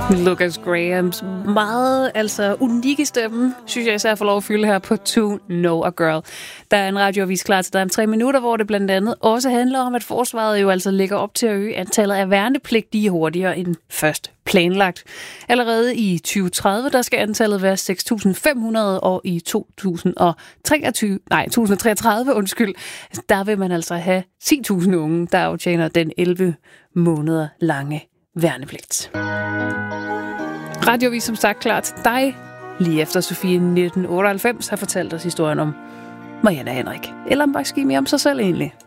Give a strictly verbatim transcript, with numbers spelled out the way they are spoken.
Lucas Grahams meget altså unikke stemme, synes jeg især får lov at fylde her på To Know a Girl. Der er en radioavis klar til dig om tre minutter, hvor det blandt andet også handler om, at forsvaret jo altså lægger op til at øge antallet af værnepligtige hurtigere end først planlagt. Allerede i tyve tredive, der skal antallet være seks tusind fem hundrede, og i to tusind treogtyve, nej, to tusind treogtredive, undskyld, der vil man altså have ti tusind unge, der aftjener den elleve måneder lange værnepligt. Radioavis som sagt klar til dig, lige efter Sofie nitten otteoghalvfems har fortalt os historien om Marianne Henrik. Eller måske mere om sig selv egentlig.